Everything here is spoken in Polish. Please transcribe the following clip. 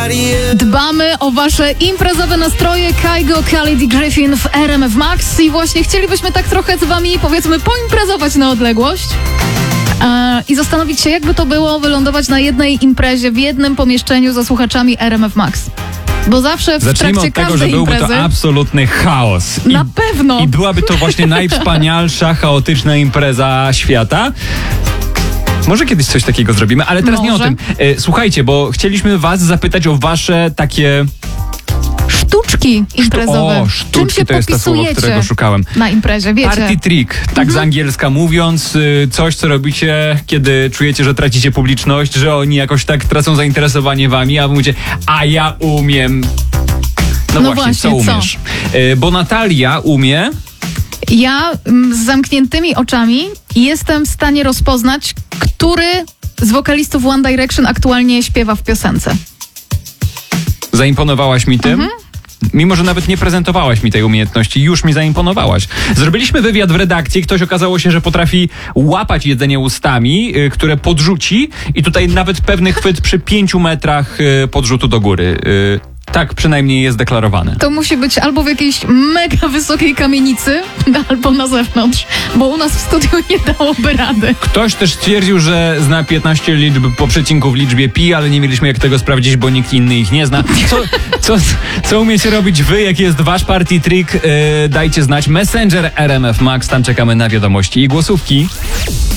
Dbamy o wasze imprezowe nastroje. Kygo, Khalid i Griffin w RMF Max i właśnie chcielibyśmy tak trochę z wami, powiedzmy, poimprezować na odległość i zastanowić się, jakby to było wylądować na jednej imprezie, w jednym pomieszczeniu ze słuchaczami RMF Max. Bo zawsze w Zacznijmy trakcie od tego, każdej że byłby imprezy... to absolutny chaos. Na pewno. I byłaby to właśnie najwspanialsza, chaotyczna impreza świata. Może kiedyś coś takiego zrobimy, ale teraz nie o tym. Słuchajcie, bo chcieliśmy was zapytać o wasze takie... Sztuczki imprezowe. Sztuczki Czym się to jest to słowo, którego szukałem. Na imprezie, wiecie. Party trick, tak z angielska mówiąc, coś, co robicie, kiedy czujecie, że tracicie publiczność, że oni jakoś tak tracą zainteresowanie wami, a wy mówicie, a ja umiem. No właśnie, co umiesz? Bo Natalia umie... Ja z zamkniętymi oczami jestem w stanie rozpoznać, który z wokalistów One Direction aktualnie śpiewa w piosence. Zaimponowałaś mi tym? Mimo, że nawet nie prezentowałaś mi tej umiejętności, już mi zaimponowałaś. Zrobiliśmy wywiad w redakcji, ktoś okazało się, że potrafi łapać jedzenie ustami, które podrzuci i tutaj nawet pewny chwyt przy 5 metrach podrzutu do góry. Tak przynajmniej jest deklarowane. To musi być albo w jakiejś mega wysokiej kamienicy, albo na zewnątrz, bo u nas w studiu nie dałoby rady. Ktoś też stwierdził, że zna 15 liczb po przecinku w liczbie pi, ale nie mieliśmy jak tego sprawdzić, bo nikt inny ich nie zna. Co umiecie robić wy, jaki jest wasz party trick? Dajcie znać. Messenger RMF Max, tam czekamy na wiadomości i głosówki.